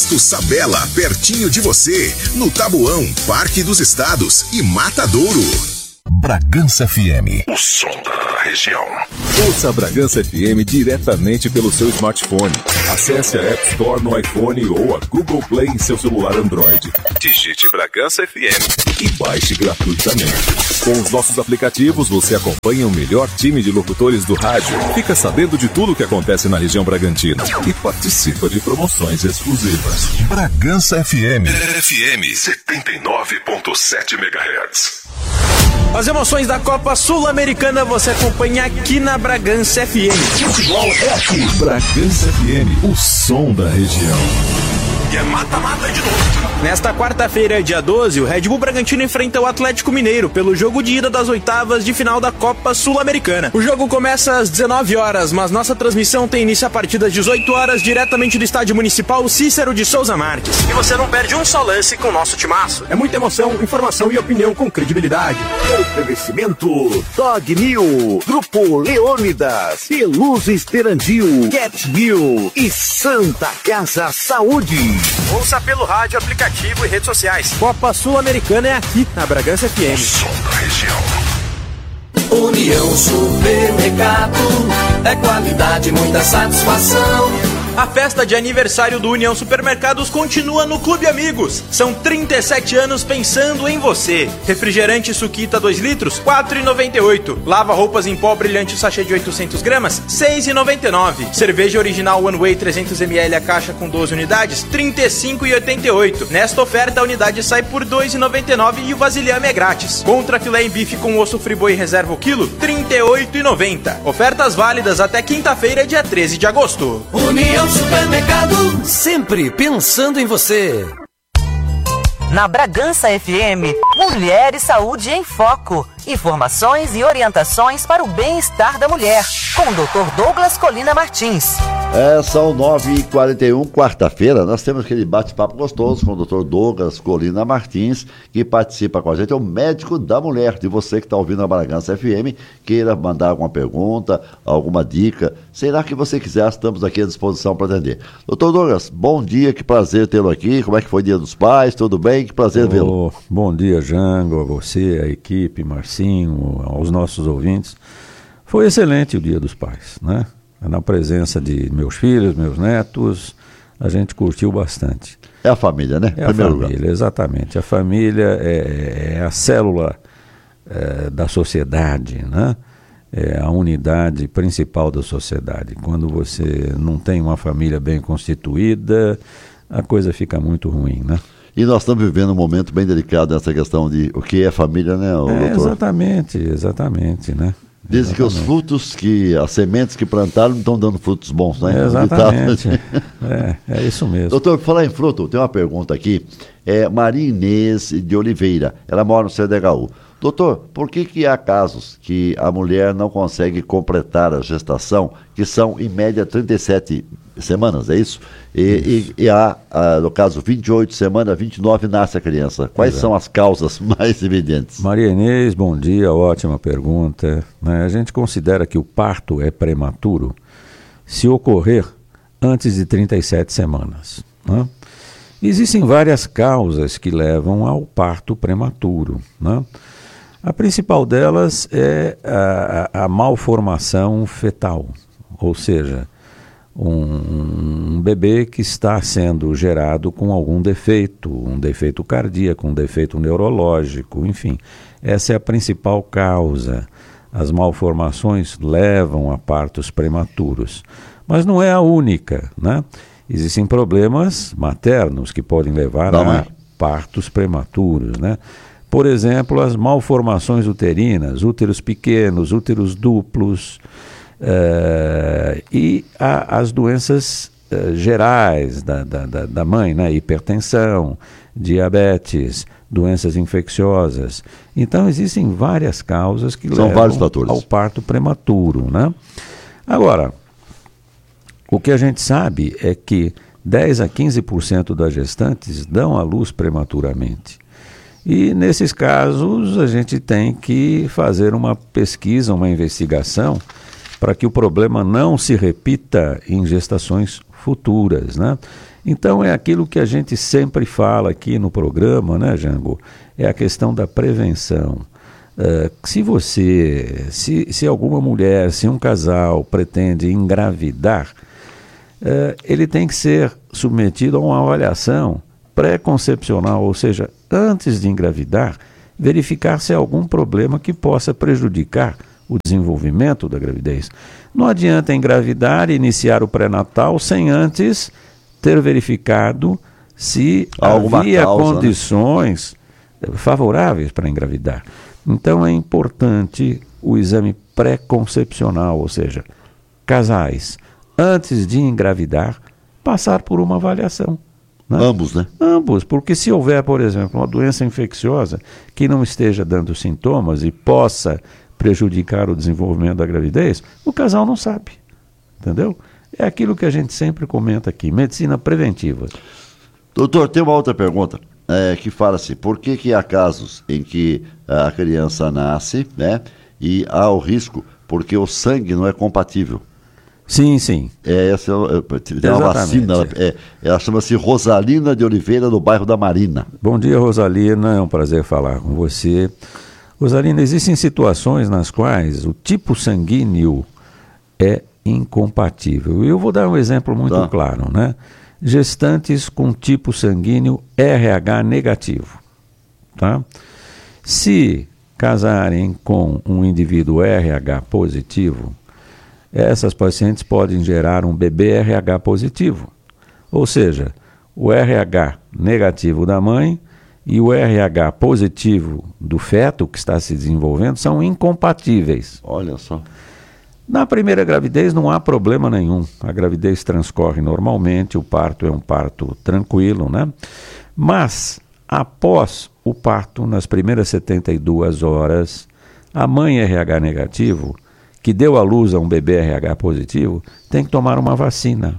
Posto Sabela, pertinho de você, no Tabuão, Parque dos Estados e Matadouro. Bragança FM, o som da região. Ouça a Bragança FM diretamente pelo seu smartphone. Acesse a App Store no iPhone ou a Google Play em seu celular Android. Digite Bragança FM e baixe gratuitamente. Com os nossos aplicativos, você acompanha o melhor time de locutores do rádio, fica sabendo de tudo o que acontece na região Bragantina e participa de promoções exclusivas. Bragança FM, FM 79.7 MHz. As emoções da Copa Sul-Americana você acompanha aqui na Bragança FM. Futebol é aqui. Bragança FM, o som da região. E é mata-mata de novo. Nesta quarta-feira, dia 12, o Red Bull Bragantino enfrenta o Atlético Mineiro pelo jogo de ida das oitavas de final da Copa Sul-Americana. O jogo começa às 19 horas, mas nossa transmissão tem início a partir das 18 horas, diretamente do Estádio Municipal Cícero de Souza Marques. E você não perde um só lance com o nosso timaço. É muita emoção, informação e opinião com credibilidade. Oferecimento Dog New, Grupo Leônidas, Peluso Esperandil, Cat New e Santa Casa Saúde. Ouça pelo rádio, aplicativo e redes sociais. Copa Sul-Americana é aqui na Bragança FM. O som da região. União Supermercado, é qualidade e muita satisfação. A festa de aniversário do União Supermercados continua no Clube Amigos. São 37 anos pensando em você. Refrigerante Suquita 2 litros, R$ 4,98. Lava roupas em pó brilhante sachê de 800 gramas, R$ 6,99. Cerveja original One Way 300ml a caixa com 12 unidades, R$ 35,88. Nesta oferta a unidade sai por R$ 2,99 e o vasilhame é grátis. Contra filé em bife com osso friboi reserva o quilo, R$ 38,90. Ofertas válidas até quinta-feira, dia 13 de agosto. União Supermercado, sempre pensando em você. Na Bragança FM, Mulher e Saúde em Foco. Informações e orientações para o bem-estar da mulher, com o Dr. Douglas Colina Martins. São 9h41, quarta-feira, nós temos aquele bate-papo gostoso com o Dr. Douglas Colina Martins, que participa com a gente, é o médico da mulher. De você que está ouvindo a Bragança FM, queira mandar alguma pergunta, alguma dica, será que você quiser, estamos aqui à disposição para atender. Dr. Douglas, bom dia, que prazer tê-lo aqui, como é que foi o Dia dos Pais, tudo bem? Que prazer vê-lo. Bom dia, Jango, a você, a equipe, Marcinho, aos nossos ouvintes. Foi excelente o Dia dos Pais, né? Na presença de meus filhos, meus netos, a gente curtiu bastante. É a família, né? É a família, exatamente. A família é a célula da sociedade, né? É a unidade principal da sociedade. Quando você não tem uma família bem constituída, a coisa fica muito ruim, né? E nós estamos vivendo um momento bem delicado nessa questão de o que é família, né, doutor? Exatamente, né? Dizem que os frutos, as sementes que plantaram não estão dando frutos bons, né? Exatamente, é isso mesmo. Doutor, por falar em fruto, tem uma pergunta aqui, Maria Inês de Oliveira, ela mora no CDHU. Doutor, por que há casos que a mulher não consegue completar a gestação, que são em média 37 semanas, é isso? E há, no caso, 28 semanas, 29 nasce a criança. Quais são as causas mais evidentes? Maria Inês, bom dia, ótima pergunta. A gente considera que o parto é prematuro se ocorrer antes de 37 semanas. Né? Existem várias causas que levam ao parto prematuro, né? A principal delas é a malformação fetal, ou seja, um bebê que está sendo gerado com algum defeito, um defeito cardíaco, um defeito neurológico, enfim. Essa é a principal causa. As malformações levam a partos prematuros, mas não é a única, né? Existem problemas maternos que podem levar a partos prematuros, né? Por exemplo, as malformações uterinas, úteros pequenos, úteros duplos, e as doenças gerais da mãe, né? Hipertensão, diabetes, doenças infecciosas. Então, existem várias causas que levam ao parto prematuro, né? Agora, o que a gente sabe é que 10 a 15% das gestantes dão à luz prematuramente. E nesses casos a gente tem que fazer uma pesquisa, uma investigação para que o problema não se repita em gestações futuras, né? Então é aquilo que a gente sempre fala aqui no programa, né, Jango? É a questão da prevenção. Se alguma mulher, se um casal pretende engravidar, ele tem que ser submetido a uma avaliação pré-concepcional, ou seja, antes de engravidar, verificar se há algum problema que possa prejudicar o desenvolvimento da gravidez. Não adianta engravidar e iniciar o pré-natal sem antes ter verificado se havia condições favoráveis para engravidar. Então é importante o exame pré-concepcional, ou seja, casais, antes de engravidar, passar por uma avaliação. Né? Ambos, né? Ambos, porque se houver, por exemplo, uma doença infecciosa que não esteja dando sintomas e possa prejudicar o desenvolvimento da gravidez, o casal não sabe, entendeu? É aquilo que a gente sempre comenta aqui, medicina preventiva. Doutor, tem uma outra pergunta que fala assim, por que há casos em que a criança nasce, né, e há o risco porque o sangue não é compatível? Sim, sim. Tem uma vacina, ela chama-se Rosalina de Oliveira, do bairro da Marina. Bom dia, Rosalina, é um prazer falar com você. Rosalina, existem situações nas quais o tipo sanguíneo é incompatível. Eu vou dar um exemplo muito claro, né? Gestantes com tipo sanguíneo RH negativo, tá? Se casarem com um indivíduo RH positivo, essas pacientes podem gerar um bebê RH positivo. Ou seja, o RH negativo da mãe e o RH positivo do feto que está se desenvolvendo são incompatíveis. Olha só. Na primeira gravidez não há problema nenhum. A gravidez transcorre normalmente, o parto é um parto tranquilo, né? Mas, após o parto, nas primeiras 72 horas, a mãe RH negativo, que deu à luz a um bebê RH positivo, tem que tomar uma vacina.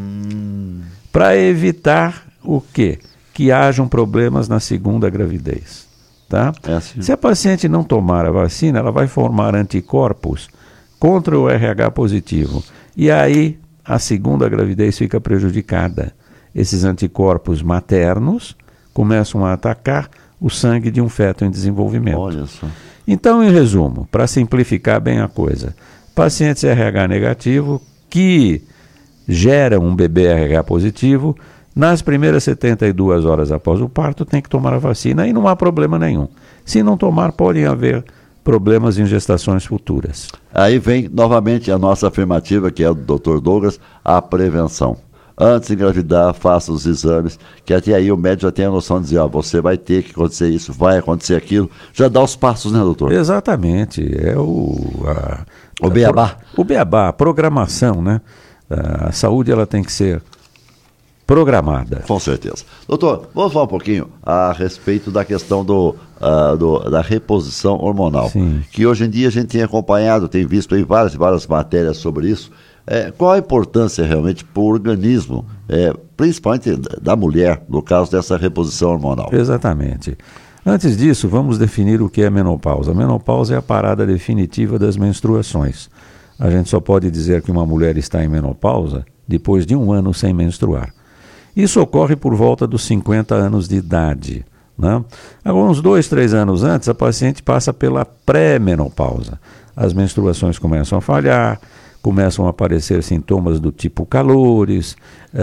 Para evitar o quê? Que hajam problemas na segunda gravidez. Tá? Assim. Se a paciente não tomar a vacina, ela vai formar anticorpos contra o RH positivo. E aí a segunda gravidez fica prejudicada. Esses anticorpos maternos começam a atacar o sangue de um feto em desenvolvimento. Olha só. Então, em resumo, para simplificar bem a coisa, pacientes RH negativo que geram um bebê RH positivo, nas primeiras 72 horas após o parto, tem que tomar a vacina e não há problema nenhum. Se não tomar, podem haver problemas em gestações futuras. Aí vem novamente a nossa afirmativa, que é do Dr. Douglas, a prevenção. Antes de engravidar, faça os exames, que até aí o médico já tem a noção de dizer, você vai ter que acontecer isso, vai acontecer aquilo, já dá os passos, né, doutor? Exatamente, é o beabá. O beabá, a programação, né? A saúde, ela tem que ser programada. Com certeza. Doutor, vamos falar um pouquinho a respeito da questão da reposição hormonal. Sim. Que hoje em dia a gente tem acompanhado, tem visto aí várias matérias sobre isso. Qual a importância realmente para o organismo, principalmente da mulher, no caso dessa reposição hormonal? Exatamente. Antes disso, vamos definir o que é menopausa. A menopausa é a parada definitiva das menstruações. A gente só pode dizer que uma mulher está em menopausa depois de 1 ano sem menstruar. Isso ocorre por volta dos 50 anos de idade. Né? Agora, uns 2, 3 anos antes, a paciente passa pela pré-menopausa. As menstruações começam a falhar, começam a aparecer sintomas do tipo calores,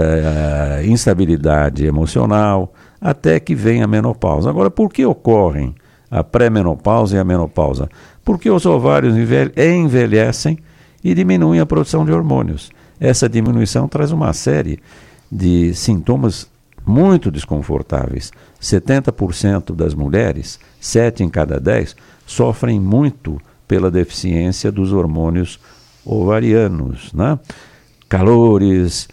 instabilidade emocional, até que vem a menopausa. Agora, por que ocorrem a pré-menopausa e a menopausa? Porque os ovários envelhecem e diminuem a produção de hormônios. Essa diminuição traz uma série de sintomas muito desconfortáveis. 70% das mulheres, 7 em cada 10, sofrem muito pela deficiência dos hormônios ovarianos, né? Calores,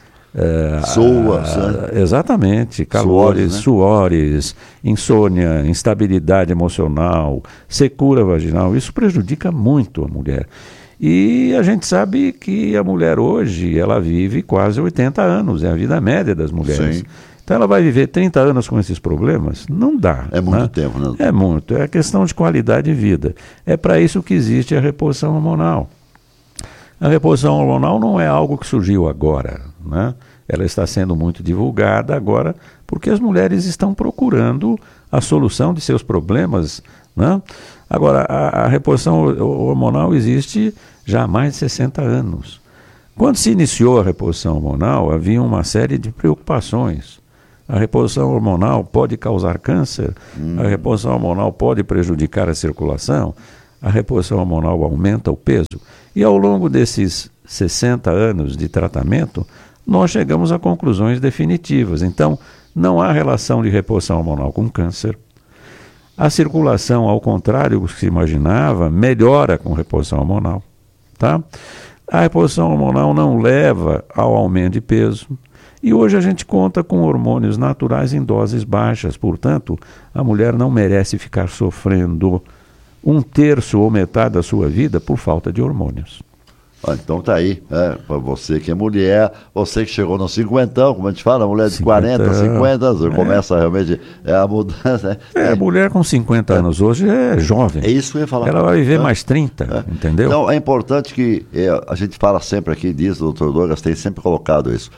exatamente, calores, suores, insônia, instabilidade emocional, secura vaginal, isso prejudica muito a mulher. E a gente sabe que a mulher hoje, ela vive quase 80 anos, é a vida média das mulheres. Sim. Então ela vai viver 30 anos com esses problemas? Não dá. É muito tempo, né? É muito, é questão de qualidade de vida. É para isso que existe a reposição hormonal. A reposição hormonal não é algo que surgiu agora, né? ela está sendo muito divulgada agora porque as mulheres estão procurando a solução de seus problemas, né? Agora, a reposição hormonal existe já há mais de 60 anos. Quando se iniciou a reposição hormonal, havia uma série de preocupações. A reposição hormonal pode causar câncer, a reposição hormonal pode prejudicar a circulação, a reposição hormonal aumenta o peso. E ao longo desses 60 anos de tratamento, nós chegamos a conclusões definitivas. Então, não há relação de reposição hormonal com câncer. A circulação, ao contrário do que se imaginava, melhora com reposição hormonal. Tá? A reposição hormonal não leva ao aumento de peso. E hoje a gente conta com hormônios naturais em doses baixas. Portanto, a mulher não merece ficar sofrendo 1/3 ou metade da sua vida por falta de hormônios. Então tá aí, para você que é mulher, você que chegou no 50, como a gente fala, mulher de 40, 50, começa realmente a mudança. Mulher com 50 anos hoje é jovem. É isso que eu ia falar. Ela vai viver mais 30, entendeu? Então é importante que a gente fala sempre aqui disso, o Dr. Douglas tem sempre colocado isso.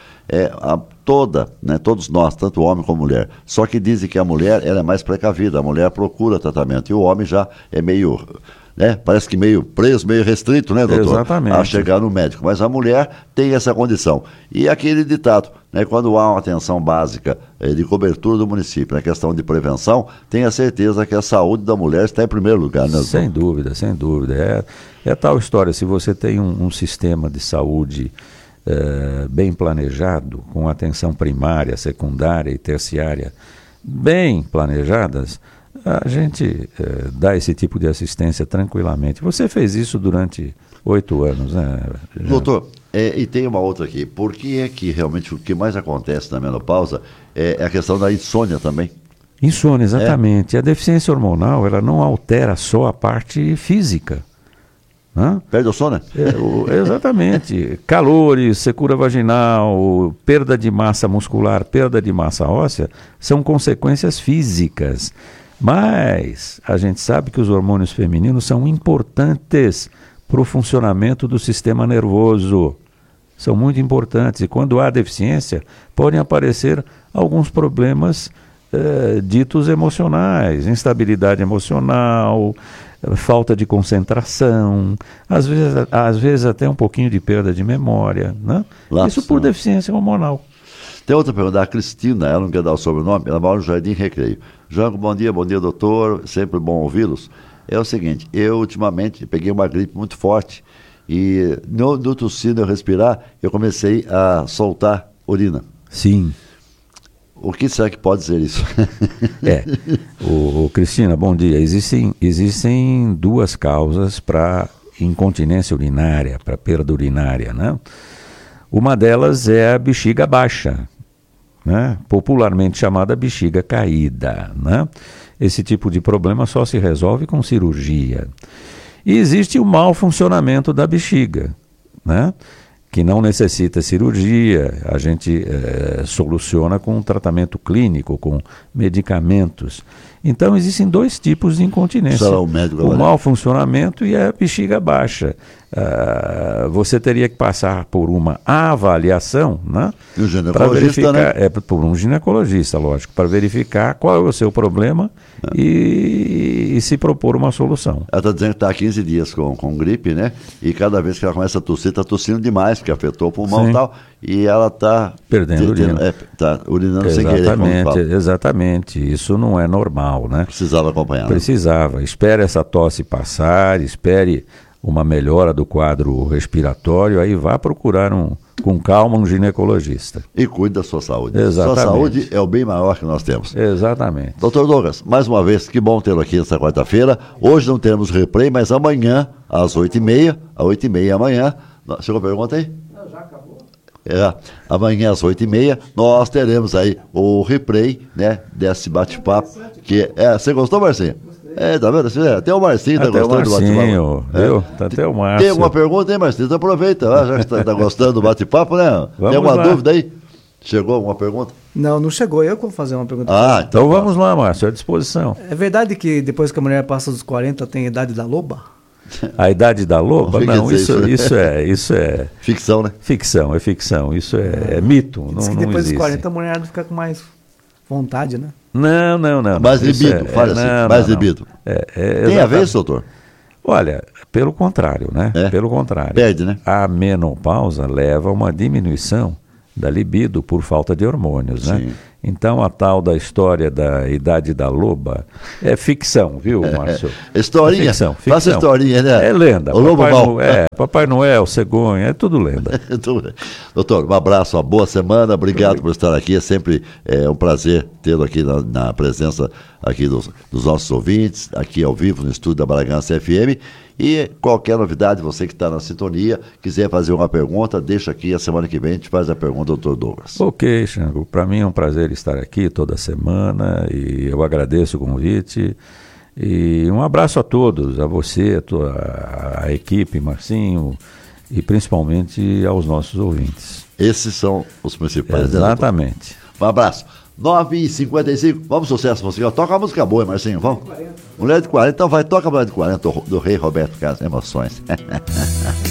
Todos nós, tanto homem como mulher, só que dizem que a mulher ela é mais precavida, a mulher procura tratamento e o homem já é meio... parece que meio preso, meio restrito, né, doutor? Exatamente. A chegar no médico. Mas a mulher tem essa condição. E aquele ditado, quando há uma atenção básica de cobertura do município, na questão de prevenção, tenha certeza que a saúde da mulher está em primeiro lugar, né, doutor? Sem dúvida, sem dúvida. É tal história, se você tem um sistema de saúde bem planejado, com atenção primária, secundária e terciária bem planejadas, a gente dá esse tipo de assistência tranquilamente. Você fez isso durante 8 anos, né? Doutor, e tem uma outra aqui. Por que é que realmente o que mais acontece na menopausa é a questão da insônia também? Insônia, exatamente. A deficiência hormonal, ela não altera só a parte física. Perde o sono? Exatamente. Calores, secura vaginal, perda de massa muscular, perda de massa óssea, são consequências físicas. Mas a gente sabe que os hormônios femininos são importantes para o funcionamento do sistema nervoso. São muito importantes. E quando há deficiência, podem aparecer alguns problemas ditos emocionais, instabilidade emocional, falta de concentração, às vezes até um pouquinho de perda de memória, né? Isso por deficiência hormonal. Tem outra pergunta, a Cristina, ela não quer dar o sobrenome, ela mora no Jardim Recreio. Jango, bom dia doutor, sempre bom ouvi-los. É o seguinte, eu ultimamente peguei uma gripe muito forte e no tossir, eu respirar, eu comecei a soltar urina. Sim. O que será que pode ser isso? Cristina, bom dia. Existem 2 causas para incontinência urinária, para perda urinária, né? Uma delas é a bexiga baixa, né? Popularmente chamada bexiga caída, né? Esse tipo de problema só se resolve com cirurgia. E existe o mau funcionamento da bexiga, né? Que não necessita cirurgia, a gente soluciona com um tratamento clínico, com medicamentos. Então, existem 2 tipos de incontinência. O mau funcionamento e a bexiga baixa. Você teria que passar por uma avaliação, né? E o ginecologista, né? Por um ginecologista, lógico, para verificar qual é o seu problema e se propor uma solução. Ela está dizendo que está há 15 dias com gripe, né? E cada vez que ela começa a tossir, está tossindo demais, porque afetou o pulmão e tal, e ela está perdendo urina. Está urinando sem querer. Exatamente, isso não é normal, né? Precisava acompanhar. Precisava. Espere essa tosse passar, espere uma melhora do quadro respiratório, aí vá procurar com calma um ginecologista. E cuide da sua saúde. Exatamente. Sua saúde é o bem maior que nós temos. Exatamente. Doutor Douglas, mais uma vez, que bom tê-lo aqui nesta quarta-feira. Hoje não teremos replay, mas amanhã, às 8h30, às 8h30 amanhã... Chegou a pergunta aí? Não, já acabou. Amanhã às 8h30 nós teremos aí o replay, né, desse bate-papo. Você gostou, Marcinho? Tá vendo? Até o Marcinho está gostando do bate-papo. Até o Márcio. Tem alguma pergunta aí, Marcinho? Então aproveita, já que você está gostando do bate-papo, né? Vamos tem alguma lá. dúvida aí? Chegou alguma pergunta? Não chegou. Eu que vou fazer uma pergunta. Então vamos lá, Márcio, à disposição. É verdade que depois que a mulher passa dos 40 tem a idade da loba? A idade da loba? Não, isso é... Ficção, né? Ficção, é ficção. Isso é mito, não existe. Depois dos 40 a mulher fica com mais vontade, né? Não. Mais libido, fala assim, mais libido. Tem a ver isso, doutor? Olha, pelo contrário, né? Pelo contrário. Perde, né? A menopausa leva a uma diminuição da libido por falta de hormônios, né? Sim. Então a tal da história da idade da loba é ficção, viu, Márcio? Historinha? É ficção. Faça historinha, né? É lenda. O lobo mau. Papai Noel, cegonha, é tudo lenda. Doutor, um abraço, uma boa semana, obrigado por estar aqui, é sempre um prazer tê-lo aqui na presença aqui dos nossos ouvintes, aqui ao vivo no estúdio da Bragança FM. E qualquer novidade, você que está na sintonia, quiser fazer uma pergunta, deixa aqui, a semana que vem a gente faz a pergunta, doutor Douglas. Ok, Xango, para mim é um prazer estar aqui toda semana e eu agradeço o convite. E um abraço a todos, a você, a equipe, Marcinho, e principalmente aos nossos ouvintes. Esses são os principais. Exatamente. Um abraço. 9h55, vamos sucesso musical. Toca uma música boa, Marcinho, vamos? Mulher de 40, então vai, toca a Mulher de 40 do Rei Roberto Carlos, emoções.